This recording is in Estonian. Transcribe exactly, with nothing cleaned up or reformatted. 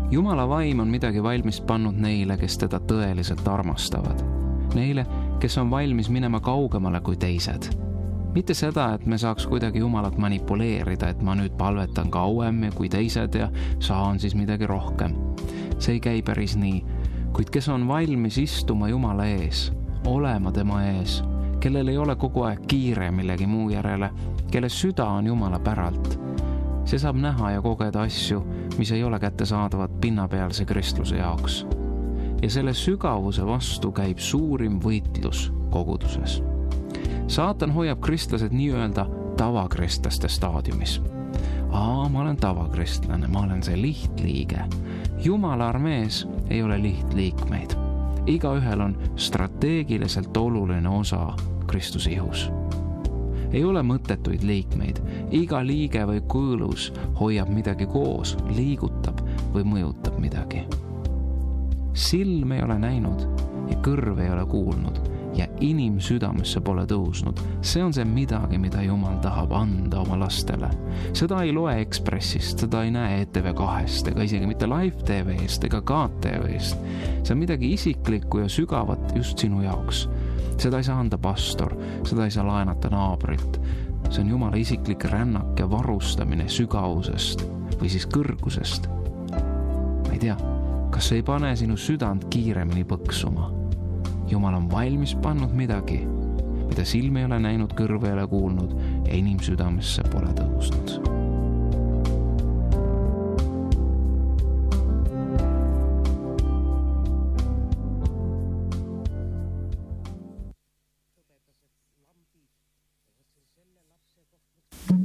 Jumala vaim on midagi valmis pannud neile, kes teda tõeliselt armastavad. Neile, kes on valmis minema kaugemale kui teised. Mitte seda, et me saaks kuidagi Jumalat manipuleerida, et ma nüüd palvetan kauem kui teised ja saan siis midagi rohkem. See ei käi päris nii, kuid kes on valmis istuma Jumala ees, olema tema ees, kellel ei ole kogu aeg kiire millegi muu järele, kelle süda on Jumala päralt. See saab näha ja kogeda asju, mis ei ole kättesaadavad pinnapealse kristluse jaoks. Ja selle sügavuse vastu käib suurim võitlus koguduses. Saatan hoiab kristlased nii-öelda tavakristlaste staadiumis. Aa, ma olen tavakristlane, ma olen see lihtliige. Jumala armees ei ole lihtliikmeid. Igaühel on strateegiliselt oluline osa Kristuse ihus. Ei ole mõttetuid liikmeid. Iga liige või kõõlus hoiab midagi koos, liigutab või mõjutab midagi. Silm ei ole näinud ja kõrv ei ole kuulnud ja inimsüdamesse pole tõusnud. See on see midagi, mida Jumal tahab anda oma lastele. Seda ei loe Ekspressist, seda ei näe E T V kahest ega isegi mitte Live T V-st ega K T V-st. See on midagi isiklikku ja sügavat just sinu jaoks. Seda ei saa anda pastor, seda ei saa laenata naabrilt. See on Jumala isiklik rännak ja varustamine sügavusest või siis kõrgusest. Ma ei tea, kas see ei pane sinu südant kiiremini põksuma? Jumal on valmis pannud midagi, mida silm ei ole näinud, kõrv ei ole kuulnud ja inimsüdamesse pole tõusnud.